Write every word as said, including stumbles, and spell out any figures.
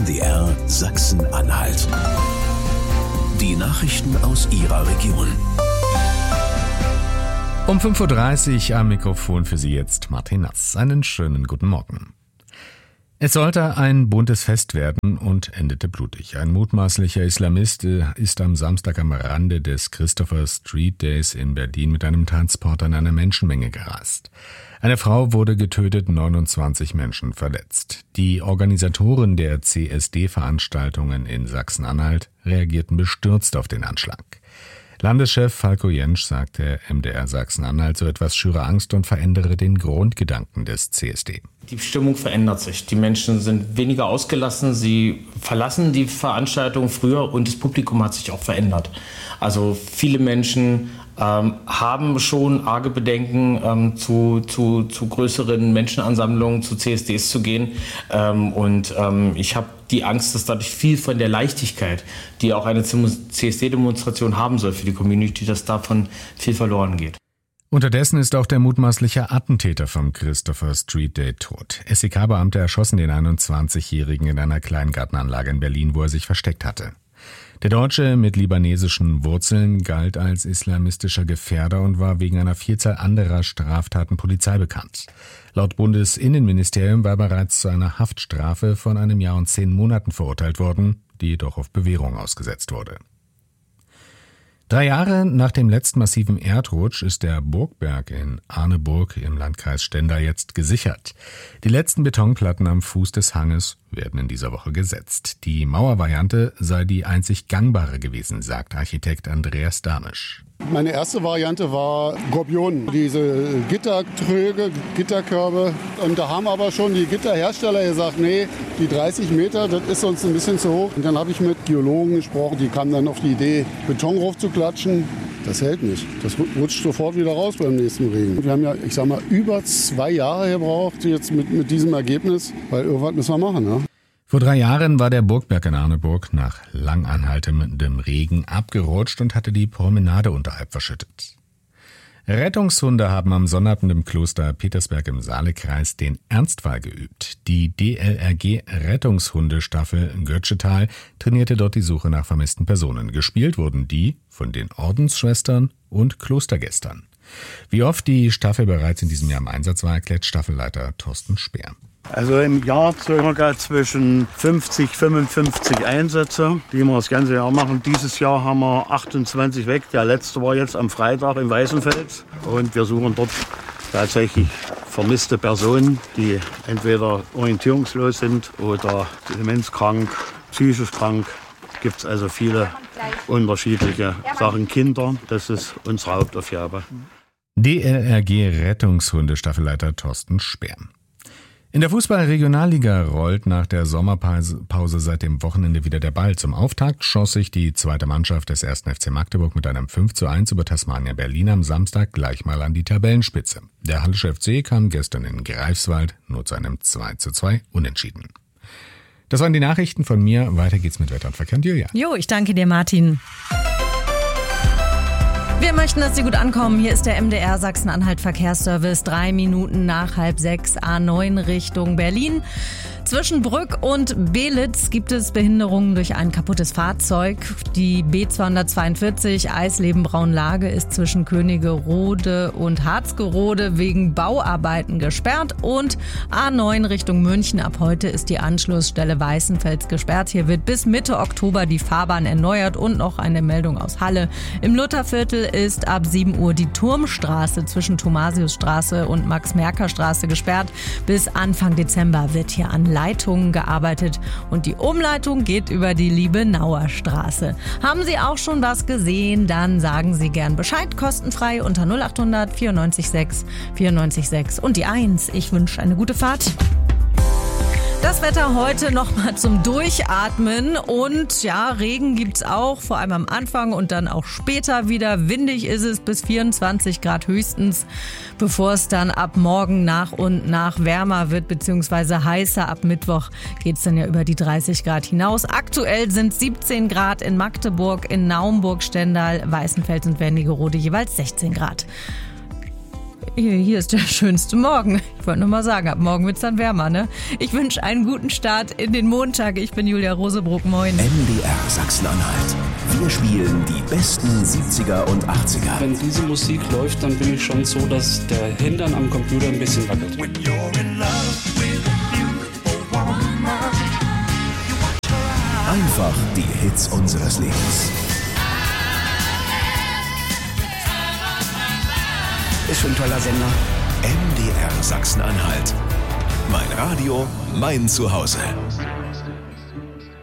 M D R Sachsen-Anhalt. Die Nachrichten aus Ihrer Region. Um fünf Uhr dreißig am Mikrofon für Sie jetzt Martin Nass. Einen schönen guten Morgen. Es sollte ein buntes Fest werden und endete blutig. Ein mutmaßlicher Islamist ist am Samstag am Rande des Christopher Street Days in Berlin mit einem Transporter in eine Menschenmenge gerast. Eine Frau wurde getötet, neunundzwanzig Menschen verletzt. Die Organisatoren der C S D-Veranstaltungen in Sachsen-Anhalt reagierten bestürzt auf den Anschlag. Landeschef Falko Jentsch sagte M D R Sachsen-Anhalt, so etwas schüre Angst und verändere den Grundgedanken des C S D. Die Stimmung verändert sich. Die Menschen sind weniger ausgelassen, sie verlassen die Veranstaltung früher und das Publikum hat sich auch verändert. Also viele Menschen ähm, haben schon arge Bedenken, ähm, zu, zu, zu größeren Menschenansammlungen, zu C S Ds zu gehen. Ähm, und ähm, ich habe die Angst, dass dadurch viel von der Leichtigkeit, die auch eine C S D-Demonstration haben soll für die Community, dass davon viel verloren geht. Unterdessen ist auch der mutmaßliche Attentäter vom Christopher Street Day tot. S E K-Beamte erschossen den einundzwanzigjährigen in einer Kleingartenanlage in Berlin, wo er sich versteckt hatte. Der Deutsche mit libanesischen Wurzeln galt als islamistischer Gefährder und war wegen einer Vielzahl anderer Straftaten polizeibekannt. Laut Bundesinnenministerium war er bereits zu einer Haftstrafe von einem Jahr und zehn Monaten verurteilt worden, die jedoch auf Bewährung ausgesetzt wurde. Drei Jahre nach dem letzten massiven Erdrutsch ist der Burgberg in Arneburg im Landkreis Stendal jetzt gesichert. Die letzten Betonplatten am Fuß des Hanges werden in dieser Woche gesetzt. Die Mauervariante sei die einzig gangbare gewesen, sagt Architekt Andreas Damisch. Meine erste Variante war Gorpionen, diese Gittertröge, Gitterkörbe. Und da haben aber schon die Gitterhersteller gesagt, nee, die dreißig Meter, das ist uns ein bisschen zu hoch. Und dann habe ich mit Geologen gesprochen, die kamen dann auf die Idee, Beton raufzuklatschen. Das hält nicht. Das rutscht sofort wieder raus beim nächsten Regen. Wir haben ja, ich sag mal, über zwei Jahre gebraucht jetzt mit, mit diesem Ergebnis, weil irgendwas müssen wir machen, ne? Vor drei Jahren war der Burgberg in Arneburg nach lang anhaltendem Regen abgerutscht und hatte die Promenade unterhalb verschüttet. Rettungshunde haben am Sonnabend im Kloster Petersberg im Saalekreis den Ernstfall geübt. Die D L R G-Rettungshundestaffel Götschetal trainierte dort die Suche nach vermissten Personen. Gespielt wurden die von den Ordensschwestern und Klostergästern. Wie oft die Staffel bereits in diesem Jahr im Einsatz war, erklärt Staffelleiter Thorsten Speer. Also im Jahr circa zwischen fünfzig, fünfundfünfzig Einsätze, die wir das ganze Jahr machen. Dieses Jahr haben wir achtundzwanzig weg. Der letzte war jetzt am Freitag in Weißenfels. Und wir suchen dort tatsächlich vermisste Personen, die entweder orientierungslos sind oder demenzkrank, psychisch krank. Gibt es also viele unterschiedliche Sachen. Kinder, das ist unsere Hauptaufgabe. D L R G-Rettungshunde-Staffelleiter Thorsten Speer. In der Fußball-Regionalliga rollt nach der Sommerpause seit dem Wochenende wieder der Ball. Zum Auftakt schoss sich die zweite Mannschaft des ersten F C Magdeburg mit einem fünf zu eins über Tasmania Berlin am Samstag gleich mal an die Tabellenspitze. Der Hallische F C kam gestern in Greifswald nur zu einem zwei zu zwei Unentschieden. Das waren die Nachrichten von mir. Weiter geht's mit Wetter und Verkehr. Julia. Jo, ich danke dir, Martin. Wir möchten, dass Sie gut ankommen. Hier ist der M D R Sachsen-Anhalt Verkehrsservice. Drei Minuten nach halb sechs, A neun Richtung Berlin. Zwischen Brück und Belitz gibt es Behinderungen durch ein kaputtes Fahrzeug. Die B zweihundertzweiundvierzig Eisleben-Braunlage ist zwischen Königerode und Harzgerode wegen Bauarbeiten gesperrt. Und A neun Richtung München. Ab heute ist die Anschlussstelle Weißenfels gesperrt. Hier wird bis Mitte Oktober die Fahrbahn erneuert. Und noch eine Meldung aus Halle. Im Lutherviertel ist ab sieben Uhr die Turmstraße zwischen Thomasiusstraße und Max-Merker-Straße gesperrt. Bis Anfang Dezember wird hier an Leitungen gearbeitet und die Umleitung geht über die Liebenauer Straße. Haben Sie auch schon was gesehen? Dann sagen Sie gern Bescheid, kostenfrei unter null acht hundert vierundneunzig sechs vierundneunzig sechs und die eins. Ich wünsche eine gute Fahrt. Das Wetter heute nochmal zum Durchatmen und ja, Regen gibt's auch, vor allem am Anfang und dann auch später wieder. Windig ist es bis vierundzwanzig Grad höchstens, bevor es dann ab morgen nach und nach wärmer wird, beziehungsweise heißer. Ab Mittwoch geht's dann ja über die dreißig Grad hinaus. Aktuell sind siebzehn Grad in Magdeburg, in Naumburg, Stendal, Weißenfels und Wernigerode jeweils sechzehn Grad. Hier, hier ist der schönste Morgen. Ich wollte nur mal sagen, ab morgen wird es dann wärmer, ne? Ich wünsche einen guten Start in den Montag. Ich bin Julia Rosebrook. Moin. M D R Sachsen-Anhalt. Wir spielen die besten siebziger und achtziger. Wenn diese Musik läuft, dann bin ich schon so, dass der Hintern am Computer ein bisschen wackelt. Einfach die Hits unseres Lebens. Ist schon ein toller Sender. M D R Sachsen-Anhalt. Mein Radio, mein Zuhause.